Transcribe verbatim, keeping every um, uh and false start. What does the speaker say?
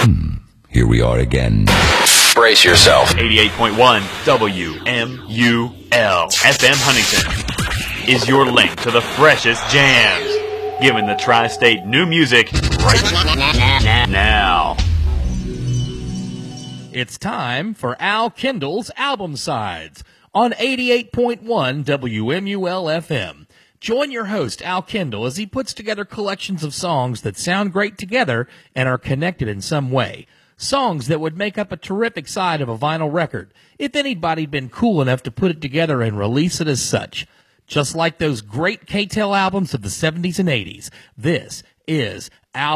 Here we are again. Brace yourself. eighty-eight point one W M U L F M Huntington is your link to the freshest jams, giving the tri-state new music right now. It's time for Al Kendall's Album Sides on eighty-eight point one W M U L F M. Join your host, Al Kendall, as he puts together collections of songs that sound great together and are connected in some way. Songs that would make up a terrific side of a vinyl record, if anybody'd been cool enough to put it together and release it as such. Just like those great K-Tel albums of the seventies and eighties, this is Al